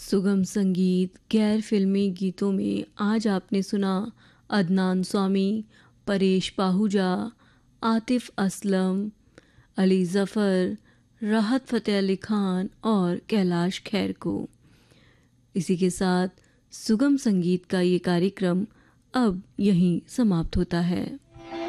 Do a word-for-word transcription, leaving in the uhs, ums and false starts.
सुगम संगीत गैर फिल्मी गीतों में आज आपने सुना अदनान स्वामी, परेश पाहूजा, आतिफ असलम, अली ज़फ़र, राहत फ़तेह अली खान और कैलाश खेर को। इसी के साथ सुगम संगीत का ये कार्यक्रम अब यहीं समाप्त होता है।